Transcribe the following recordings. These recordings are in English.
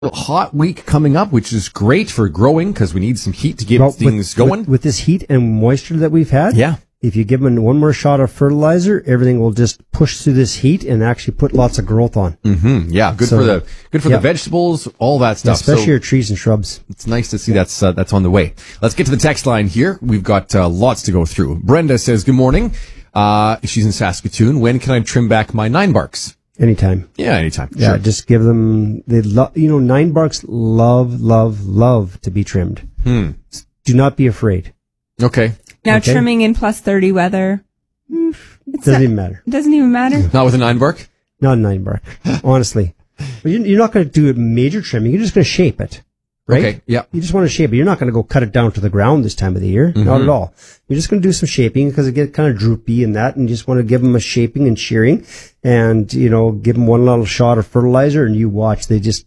hot week coming up, which is great for growing because we need some heat to get things going. With this heat and moisture that we've had, yeah. If you give them one more shot of fertilizer, everything will just push through this heat and actually put lots of growth on. Mm-hmm. Yeah, good for the vegetables, all that stuff. Especially your trees and shrubs. It's nice to see that's on the way. Let's get to the text line here. We've got lots to go through. Brenda says, good morning. She's in Saskatoon. When can I trim back my 9-barks? Anytime. Yeah, anytime. Yeah, sure. Just give them, 9-barks love to be trimmed. Do not be afraid. Okay. Now trimming in plus 30 weather. Doesn't even matter. Doesn't even matter? Not with a 9-bark? Not a 9-bark, honestly. But you're not going to do a major trimming. You're just going to shape it. Right? Okay, yeah. You just want to shape it. You're not going to go cut it down to the ground this time of the year. Mm-hmm. Not at all. You're just going to do some shaping because it gets kind of droopy and that, and you just want to give them a shaping and shearing and, give them one little shot of fertilizer and you watch. They'll just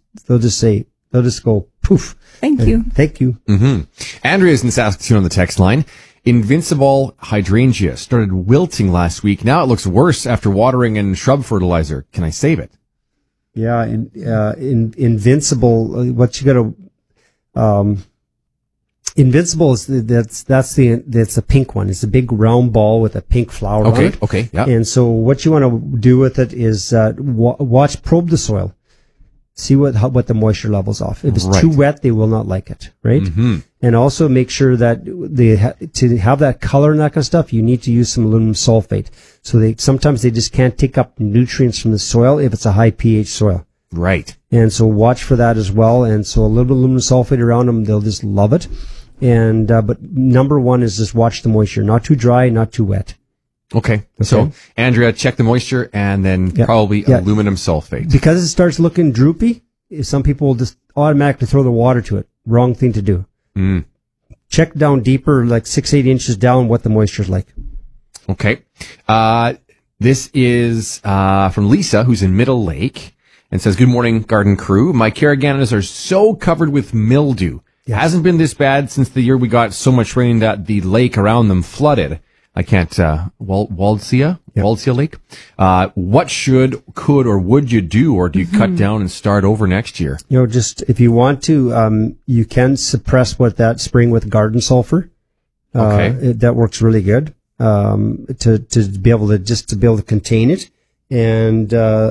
go poof. Thank you. Thank you. Mm-hmm. Andrea's in Saskatoon on the text line. Invincible hydrangea started wilting last week. Now it looks worse after watering and shrub fertilizer. Can I save it? Yeah. Invincible, what you got to, Invincible is that's the pink one. It's a big round ball with a pink flower on it. Okay. Yeah. And so what you want to do with it is probe the soil, see what the moisture level's off. If it's too wet, they will not like it, right? Mm-hmm. And also make sure that to have that color and that kind of stuff, you need to use some aluminum sulfate. So sometimes they just can't take up nutrients from the soil if it's a high pH soil. Right. And so watch for that as well. And so a little bit of aluminum sulfate around them, they'll just love it. And, but number one is just watch the moisture. Not too dry, not too wet. Okay. So, Andrea, check the moisture and then probably aluminum sulfate. Because it starts looking droopy, some people will just automatically throw the water to it. Wrong thing to do. Mm. Check down deeper, like 6-8 inches down, what the moisture's like. Okay. This is from Lisa, who's in Middle Lake, and says, good morning, garden crew. My carraganas are so covered with mildew. Yes. Hasn't been this bad since the year we got so much rain that the lake around them flooded. I can't, Waldsia Lake. What could, or would you do, or do you cut down and start over next year? Just, if you want to, you can suppress spraying with garden sulfur. That works really good, to be able to contain it. And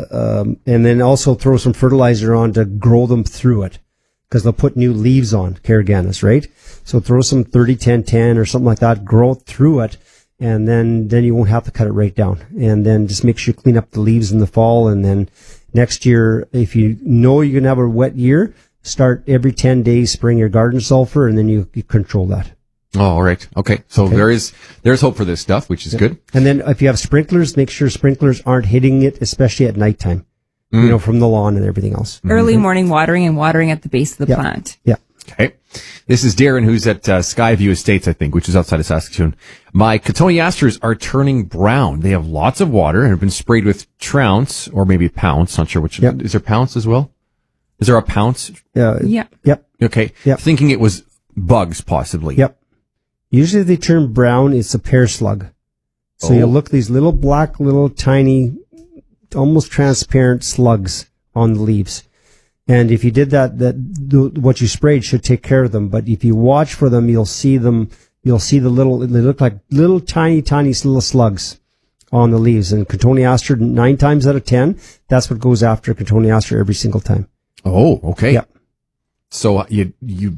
then also throw some fertilizer on to grow them through it. Because they'll put new leaves on carraganas, right? So throw some 30-10-10 or something like that, grow through it, and then you won't have to cut it right down. And then just make sure you clean up the leaves in the fall, and then next year, if you know you're going to have a wet year, start every 10 days spraying your garden sulfur, and then you control that. Oh, all right. Okay. So there's hope for this stuff, which is good. And then if you have sprinklers, make sure sprinklers aren't hitting it, especially at nighttime. From the lawn and everything else. Early morning watering and watering at the base of the plant. Yeah. Okay. This is Darren, who's at Skyview Estates, I think, which is outside of Saskatoon. My cotoneasters are turning brown. They have lots of water and have been sprayed with trounce, or maybe pounce. Not sure which. Is there pounce as well? Is there a pounce? Yeah. Yep. Okay. Yep. Thinking it was bugs, possibly. Yep. Usually they turn brown. It's a pear slug. So you'll look these little black, little tiny, almost transparent slugs on the leaves. And if you did that what you sprayed should take care of them. But if you watch for them, you'll see the they look like little tiny little slugs on the leaves. And cotoneaster, 9 times out of 10, that's what goes after cotoneaster every single time. Oh, okay. Yeah. So you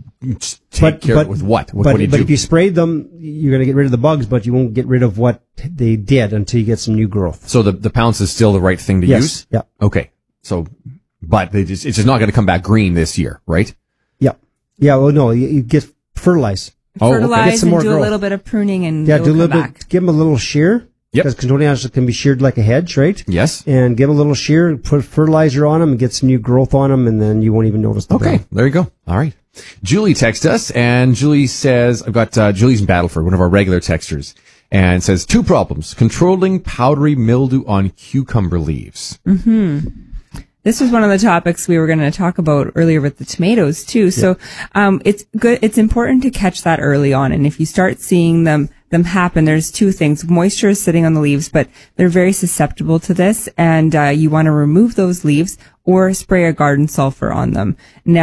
take care of it with what? What do you do? But if you sprayed them, you're going to get rid of the bugs, but you won't get rid of what they did until you get some new growth. So the pounce is still the right thing to use? Yeah. Okay. So, but it's just not going to come back green this year, right? Yeah. Yeah. Well, no, you get fertilize. Fertilize and do a little bit of pruning and do a little bit. Give them a little shear. Yep. Because cotoneaster can be sheared like a hedge, right? Yes. And give them a little shear, put fertilizer on them, and get some new growth on them, and then you won't even notice the brown. There you go. All right. Julie texted us, and Julie says, I've got Julie's in Battleford, one of our regular texters, and says 2 problems: controlling powdery mildew on cucumber leaves. Mm-hmm. This was one of the topics we were going to talk about earlier with the tomatoes too. So, it's good. It's important to catch that early on. And if you start seeing them happen, there's 2 things. Moisture is sitting on the leaves, but they're very susceptible to this. And, you want to remove those leaves, or spray a garden sulfur on them. Now,